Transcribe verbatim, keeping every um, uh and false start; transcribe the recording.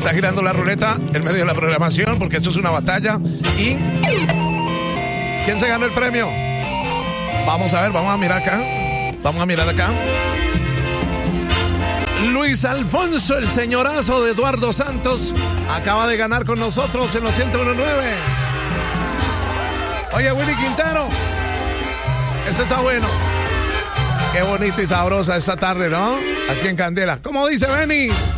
Está girando la ruleta en medio de la programación porque esto es una batalla. ¿Y quién se ganó el premio? Vamos a ver, vamos a mirar acá. Vamos a mirar acá. Luis Alfonso, el señorazo de Eduardo Santos, acaba de ganar con nosotros en los ciento uno punto nueve. Oye, Willy Quintero, esto está bueno. Qué bonito y sabrosa esta tarde, ¿no? Aquí en Candela. ¿Cómo dice Benny?